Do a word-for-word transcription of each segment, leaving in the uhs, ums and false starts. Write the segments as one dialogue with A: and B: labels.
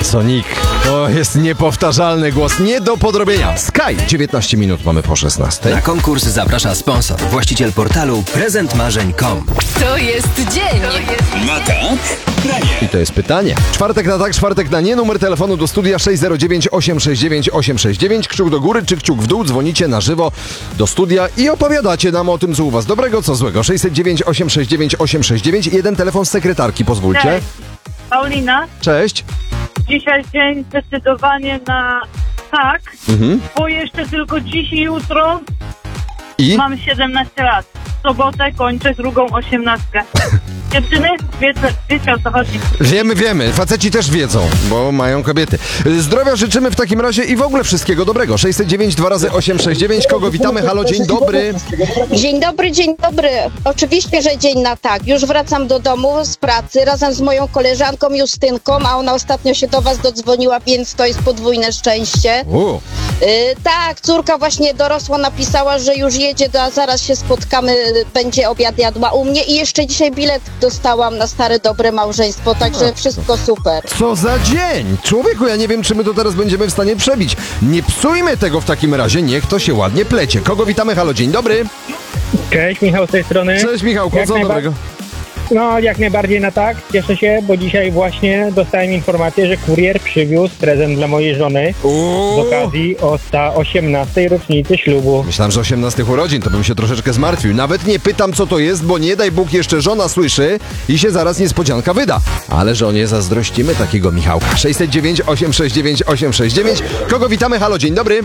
A: Sonic. To jest niepowtarzalny głos, nie do podrobienia. Sky, dziewiętnaście minut mamy po szesnastej.
B: Na konkurs zaprasza sponsor, właściciel portalu prezent marzeń kropka com.
C: To jest dzień.
D: Na tak, na nie.
A: I to jest pytanie. Czwartek na tak, czwartek na nie. Numer telefonu do studia sześć zero dziewięć osiem sześć dziewięć osiem sześć dziewięć. Kciuk do góry czy kciuk w dół. Dzwonicie na żywo do studia i opowiadacie nam o tym, co u was dobrego, co złego. sześć zero dziewięć osiem sześć dziewięć osiem sześć dziewięć. Jeden telefon z sekretarki, pozwólcie.
E: Cześć. Paulina,
A: Cześć.
E: dzisiaj dzień zdecydowanie na tak,
A: Mhm.
E: bo jeszcze tylko dziś i jutro
A: I?
E: mam siedemnaście lat. W sobotę kończę drugą osiemnastkę. Dziewczyny, wiecie, wiecie o co chodzi.
A: Wiemy, wiemy. Faceci też wiedzą, bo mają kobiety. Zdrowia życzymy w takim razie i w ogóle wszystkiego dobrego. sześć zero dziewięć dwa razy osiem sześć dziewięć. Kogo witamy? Halo, dzień dobry.
F: Dzień dobry, dzień dobry. Oczywiście, że dzień na tak. Już wracam do domu z pracy razem z moją koleżanką Justynką, a ona ostatnio się do was dodzwoniła, więc to jest podwójne szczęście.
A: U.
F: Yy, tak, córka właśnie dorosła, napisała, że już jedzie, do, a zaraz się spotkamy, będzie obiad jadła u mnie i jeszcze dzisiaj bilet dostałam na stare, dobre małżeństwo, także wszystko super.
A: Co za dzień! Człowieku, ja nie wiem, czy my to teraz będziemy w stanie przebić. Nie psujmy tego w takim razie, niech to się ładnie plecie. Kogo witamy? Halo, dzień dobry.
G: Cześć, Michał z tej strony.
A: Cześć Michałku,
G: Jak
A: co
G: najba-
A: dobrego?
G: No, jak najbardziej na tak. Cieszę się, bo dzisiaj właśnie dostałem informację, że kurier przywiózł prezent dla mojej żony z
A: Uuu.
G: okazji o sta osiemnastej rocznicy ślubu.
A: Myślałem, że osiemnastych urodzin, to bym się troszeczkę zmartwił. Nawet nie pytam, co to jest, bo nie daj Bóg jeszcze żona słyszy i się zaraz niespodzianka wyda. Ale żonie zazdrościmy takiego Michałka. sześć zero dziewięć osiem sześć dziewięć osiem sześć dziewięć. Kogo witamy? Halo, dzień dobry.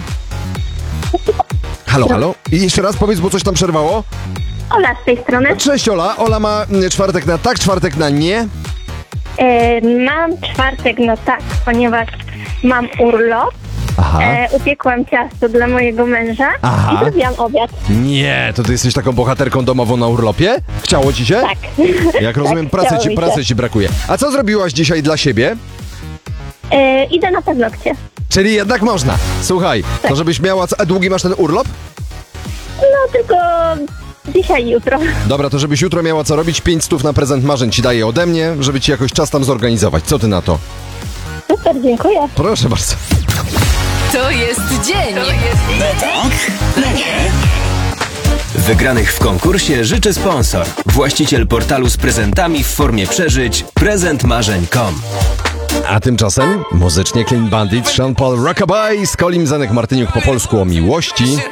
A: Halo, halo. I jeszcze raz powiedz, bo coś tam przerwało.
H: Ola z tej strony.
A: Cześć Ola. Ola ma mm, czwartek na tak, czwartek na nie.
H: E, mam czwartek na tak, ponieważ mam urlop.
A: Aha.
H: E, upiekłam ciasto dla mojego męża
A: Aha.
H: i zrobiłam obiad.
A: Nie, to ty jesteś taką bohaterką domową na urlopie? Chciało ci się?
H: Tak.
A: Jak rozumiem,
H: Tak,
A: pracy,
H: chciało
A: ci,
H: mi się.
A: pracy ci brakuje. A co zrobiłaś dzisiaj dla siebie?
H: E, idę na paznokcie.
A: Czyli jednak można. Słuchaj,
H: Tak.
A: to żebyś miała... A długi masz ten urlop?
H: No tylko dzisiaj i jutro.
A: Dobra, to żebyś jutro miała co robić, pięć stów na prezent marzeń ci daję ode mnie, żeby ci jakoś czas tam zorganizować. Co ty na to?
H: Super, dziękuję.
A: Proszę bardzo.
C: To jest dzień.
D: Na tak, na nie.
B: Wygranych w konkursie życzy sponsor, właściciel portalu z prezentami w formie przeżyć prezent marzeń kropka com.
A: A tymczasem muzycznie Clean Bandit, Sean Paul Rockabye z Kolim Zenek Martyniuk po polsku o miłości.